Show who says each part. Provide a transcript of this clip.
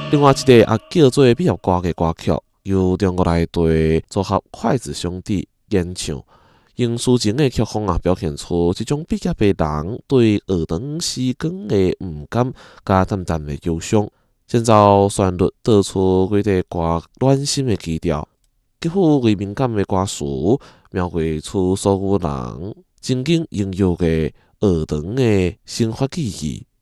Speaker 1: 另外一个也叫做美乐歌嘅歌曲，由中国内地组合筷子兄弟演唱，用抒情嘅曲风表现出这种毕业嘅人对学堂时光嘅唔甘加淡淡嘅忧伤。前奏旋律道出几个歌暖心嘅基调，极富为敏感嘅歌词，描绘出所有人曾经拥有嘅学堂嘅生活记忆。